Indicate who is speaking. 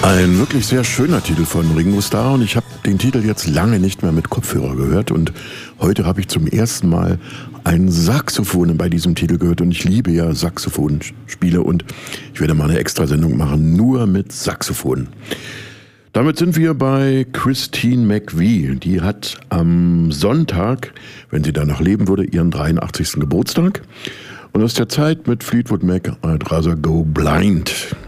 Speaker 1: Ein wirklich sehr schöner Titel von Ringo Starr und ich habe den Titel jetzt lange nicht mehr mit Kopfhörer gehört und heute habe ich zum ersten Mal ein Saxophon bei diesem Titel gehört und ich liebe ja Saxophonspiele und ich werde mal eine Extrasendung machen, nur mit Saxophon. Damit sind wir bei Christine McVie. Die hat am Sonntag, wenn sie danach leben würde, ihren 83. Geburtstag und aus der Zeit mit Fleetwood Mac I'd Rather Go Blind.